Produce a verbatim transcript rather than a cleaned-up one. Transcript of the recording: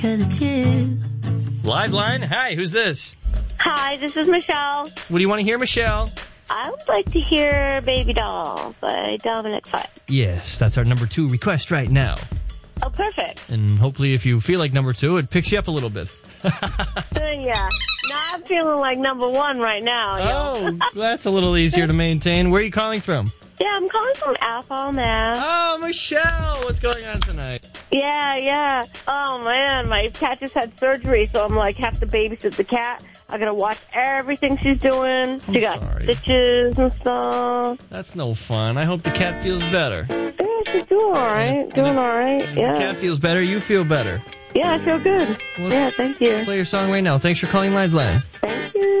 Cause it's you. Live line. Hi, who's this? Hi, this is Michelle. What do you want to hear, Michelle? I would like to hear Baby Doll by Dominic Fike. Yes, that's our number two request right now. Oh, perfect. And hopefully if you feel like number two, it picks you up a little bit. Uh, yeah. Now I'm feeling like number one right now. Yo. Oh, that's a little easier to maintain. Where are you calling from? Yeah, I'm calling from Athol, Mass. Oh, Michelle, what's going on tonight? Yeah, yeah. Oh, man, my cat just had surgery, so I'm like, have to babysit the cat. I gotta watch everything she's doing. I'm she got sorry. stitches and stuff. That's no fun. I hope the cat feels better. Yeah, she's doing all right. And if- doing and if- all right. If Yeah. the cat feels better, you feel better. Yeah, I feel good. Well, Yeah, thank you. Play your song right now. Thanks for calling Liveline. Thank